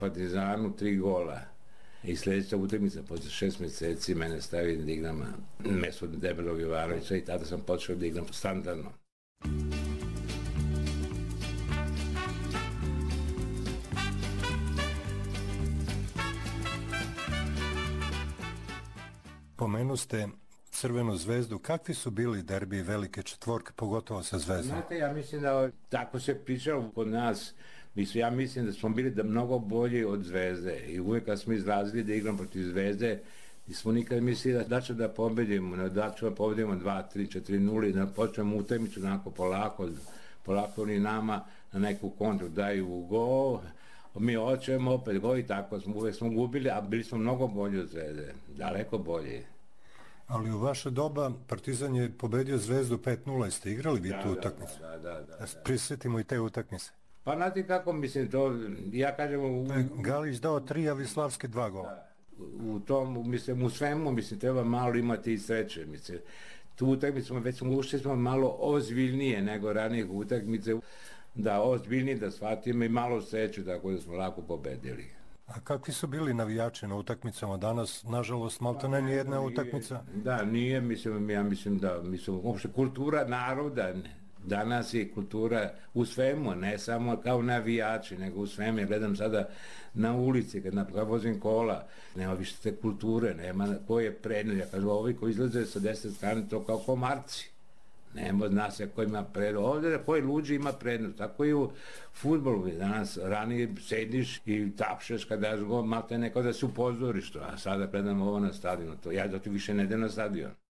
Partizanu 3 gola. I sljedeća utakmica, posle 6 mjeseci, mene stavi da igram mesto Debelog Jovanovića i tada sam počeo da igram standardno. Pomenu ste Crvenu zvezdu. Kakvi su bili derbi velike četvorke, pogotovo sa Zvezdom? Znate, ja mislim da tako se pričalo kod nas. Ja mislim da smo bili mnogo bolji od Zvezde i uvijek kad smo izlazili da igram protiv Zvezde, nismo nikad mislili da ćemo da pobedimo, da ćemo da pobedimo 2, 3, 4, 0, da počnemo utakmicu onako polako oni nama na neku kontru daju gol, mi hoćemo opet gol i tako uvijek smo gubili, a bili smo mnogo bolji od Zvezde, daleko bolji. Ali u vaše doba Partizan je pobedio Zvezdu 5-0, ste igrali vi tu utakmicu? Da. Prisjetimo i te utakmice. Pa znate kako, mislim, to, ja kažem... Galić dao 3, a Vislavski 2 gola. U tom, mislim, u svemu, mislim, treba malo imati i sreće, mislim. Tu utakmicu, već smo ušli malo ozbiljnije nego ranijih utakmice, da ozbiljnije da shvatimo i malo sreću, tako da smo lako pobedili. A kakvi su bili navijači na utakmicama danas? Nažalost, maltene ni jedna utakmica. Da, nije, mislim, ja mislim da, uopšte kultura naroda, danas je kultura u svemu, ne samo kao navijači, nego u svemu. Ja gledam sada na ulici, kad vozim kola, nema više te kulture, nema ko je prednost. Ja kažem, ovi koji izlaze sa 10 strane, to kao komarci. Nema zna se ko ima prednost. Ovdje koji luđi ima prednost. Tako i u fudbalu. Danas ranije sediš i tapšeš kada daš gol, malo te neko da se upozoriš to. A sada gledam ovo na stadionu. Ja zato više ne idem na stadion.